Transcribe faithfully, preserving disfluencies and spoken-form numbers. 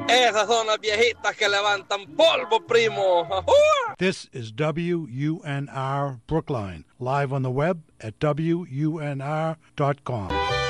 Esas son las viejitas que levantan polvo, primo. This is W U N R Brookline, live on the web at W U N R dot com.